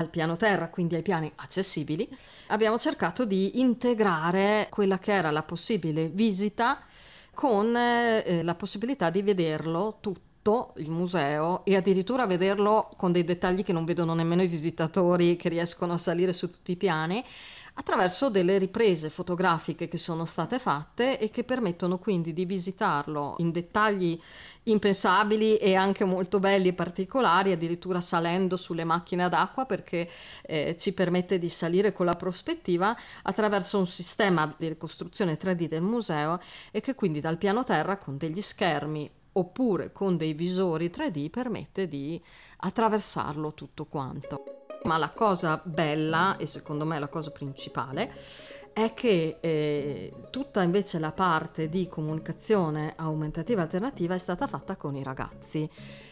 piano terra, quindi ai piani accessibili, abbiamo cercato di integrare quella che era la possibile visita con la possibilità di vederlo tutto il museo e addirittura vederlo con dei dettagli che non vedono nemmeno i visitatori che riescono a salire su tutti i piani, attraverso delle riprese fotografiche che sono state fatte e che permettono quindi di visitarlo in dettagli impensabili e anche molto belli e particolari, addirittura salendo sulle macchine ad acqua, perché ci permette di salire con la prospettiva attraverso un sistema di ricostruzione 3D del museo, e che quindi dal piano terra con degli schermi oppure con dei visori 3D permette di attraversarlo tutto quanto. Ma la cosa bella, e secondo me la cosa principale, è che tutta invece la parte di comunicazione aumentativa alternativa è stata fatta con i ragazzi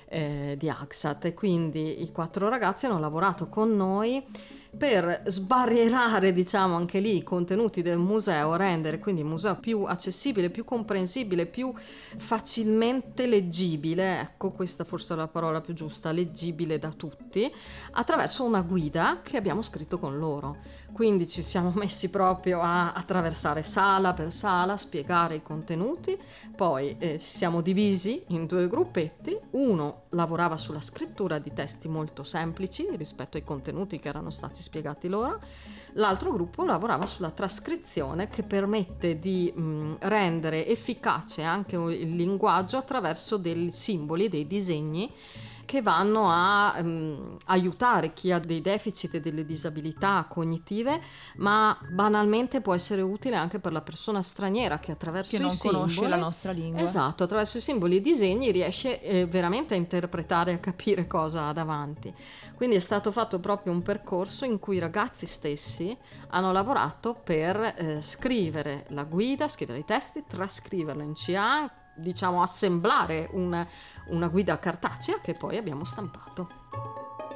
di Agsat, e quindi i 4 ragazzi hanno lavorato con noi per sbarrierare, diciamo, anche lì i contenuti del museo, rendere quindi il museo più accessibile, più comprensibile, più facilmente leggibile, ecco, questa forse è la parola più giusta, leggibile da tutti, attraverso una guida che abbiamo scritto con loro. Quindi ci siamo messi proprio a attraversare sala per sala, spiegare i contenuti, poi ci siamo divisi in 2 gruppetti, uno lavorava sulla scrittura di testi molto semplici rispetto ai contenuti che erano stati spiegati loro, l'altro gruppo lavorava sulla trascrizione, che permette di rendere efficace anche il linguaggio attraverso dei simboli, dei disegni che vanno a aiutare chi ha dei deficit e delle disabilità cognitive, ma banalmente può essere utile anche per la persona straniera che attraverso che non i simboli, conosce la nostra lingua. Esatto, attraverso i simboli e i disegni riesce veramente a interpretare e a capire cosa ha davanti. Quindi è stato fatto proprio un percorso in cui i ragazzi stessi hanno lavorato per scrivere la guida, scrivere i testi, trascriverla in CA, diciamo assemblare una guida cartacea che poi abbiamo stampato.